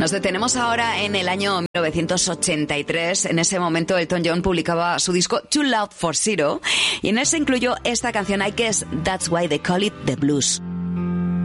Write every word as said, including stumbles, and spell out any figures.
Nos detenemos ahora en el año mil novecientos ochenta y tres. En ese momento Elton John publicaba su disco Too Loud for Zero y en él se incluyó esta canción I Guess That's Why They Call It The Blues.